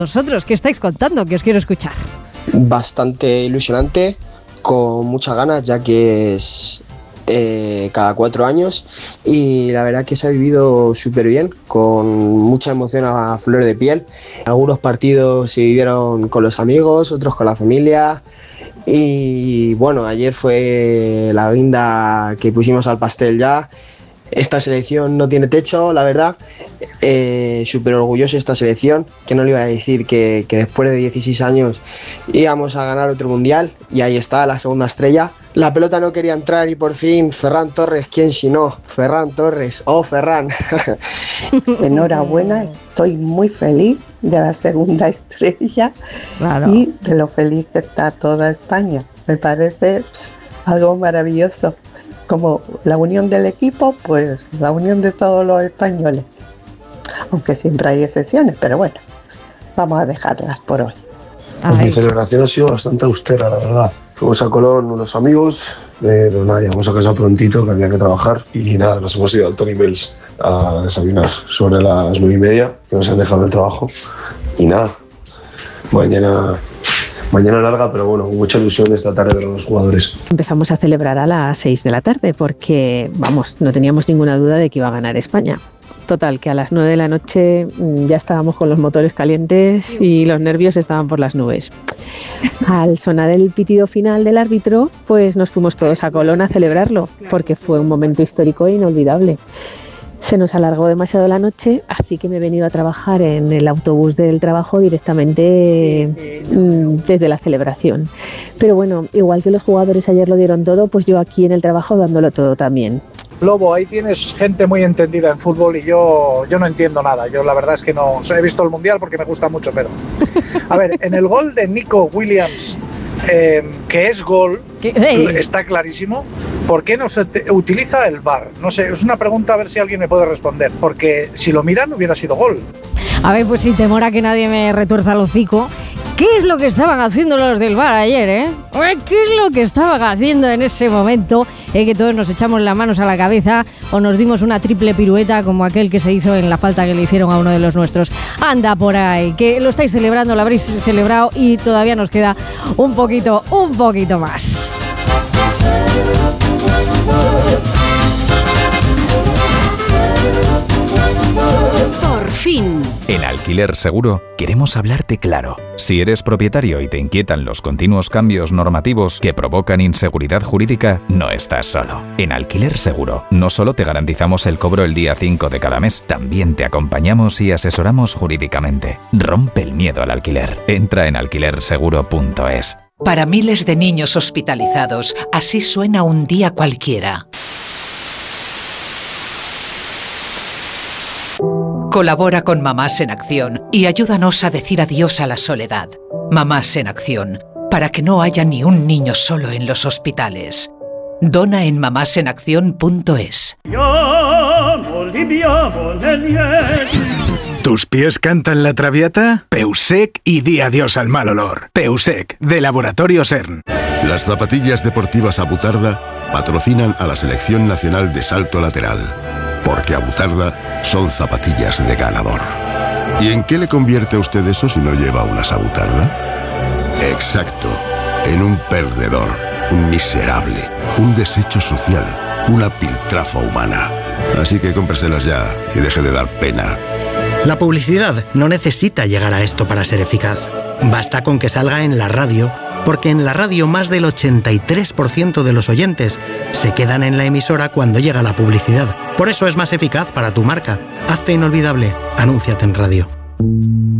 Vosotros, ¿qué estáis contando? Que os quiero escuchar. Bastante ilusionante, con muchas ganas, ya que es cada 4 años, y la verdad que se ha vivido súper bien, con mucha emoción a flor de piel. Algunos partidos se vivieron con los amigos, otros con la familia, y bueno, ayer fue la guinda que pusimos al pastel ya. Esta selección no tiene techo, la verdad. Súper orgulloso de esta selección, que no le iba a decir que después de 16 años íbamos a ganar otro mundial, y ahí está la segunda estrella. La pelota no quería entrar y por fin Ferran Torres, ¿quién si no? Ferran Torres, ¡oh Ferran! Enhorabuena, estoy muy feliz de la segunda estrella, claro, y de lo feliz que está toda España. Me parece algo maravilloso. Como la unión del equipo, pues la unión de todos los españoles. Aunque siempre hay excepciones, pero bueno, vamos a dejarlas por hoy. Pues mi celebración ha sido bastante austera, la verdad. Fuimos a Colón unos amigos, pero nada, llegamos a casa prontito, que había que trabajar, y nada, nos hemos ido al Tony Mills a desayunar sobre las 9:30, que nos han dejado el trabajo, y nada, mañana larga, pero bueno, mucha ilusión de esta tarde de los jugadores. Empezamos a celebrar a las 6 de la tarde porque, vamos, no teníamos ninguna duda de que iba a ganar España. Total, que a las 9 de la noche ya estábamos con los motores calientes y los nervios estaban por las nubes. Al sonar el pitido final del árbitro, pues nos fuimos todos a Colón a celebrarlo, porque fue un momento histórico e inolvidable. Se nos alargó demasiado la noche, así que me he venido a trabajar en el autobús del trabajo directamente desde la celebración. Pero bueno, igual que los jugadores ayer lo dieron todo, pues yo aquí en el trabajo dándolo todo también. Lobo, ahí tienes gente muy entendida en fútbol y yo no entiendo nada. Yo la verdad es que no he visto el Mundial porque me gusta mucho, pero... A ver, en el gol de Nico Williams, que es gol, está clarísimo. ¿Por qué no se utiliza el VAR? No sé, es una pregunta a ver si alguien me puede responder, porque si lo miran hubiera sido gol. A ver, pues sin temor a que nadie me retuerza el hocico, ¿qué es lo que estaban haciendo los del VAR ayer, ¿Qué es lo que estaban haciendo en ese momento que todos nos echamos las manos a la cabeza o nos dimos una triple pirueta como aquel que se hizo en la falta que le hicieron a uno de los nuestros? Anda por ahí, que lo estáis celebrando, lo habréis celebrado y todavía nos queda un poquito más. Por fin. En Alquiler Seguro queremos hablarte claro. Si eres propietario y te inquietan los continuos cambios normativos que provocan inseguridad jurídica, no estás solo. En Alquiler Seguro no solo te garantizamos el cobro el día 5 de cada mes, también te acompañamos y asesoramos jurídicamente. Rompe el miedo al alquiler. Entra en alquilerseguro.es. Para miles de niños hospitalizados, así suena un día cualquiera. Colabora con Mamás en Acción y ayúdanos a decir adiós a la soledad. Mamás en Acción, para que no haya ni un niño solo en los hospitales. Dona en mamásenacción.es. ¿Tus pies cantan la Traviata? Peusec y di adiós al mal olor. Peusec, de Laboratorio CERN. Las zapatillas deportivas Abutarda patrocinan a la Selección Nacional de Salto Lateral. Porque Abutarda son zapatillas de ganador. ¿Y en qué le convierte a usted eso si no lleva unas Abutarda? Exacto, en un perdedor, un miserable, un desecho social, una piltrafa humana. Así que cómpreselas ya y deje de dar pena. La publicidad no necesita llegar a esto para ser eficaz. Basta con que salga en la radio, porque en la radio más del 83% de los oyentes se quedan en la emisora cuando llega la publicidad. Por eso es más eficaz para tu marca. Hazte inolvidable. Anúnciate en radio.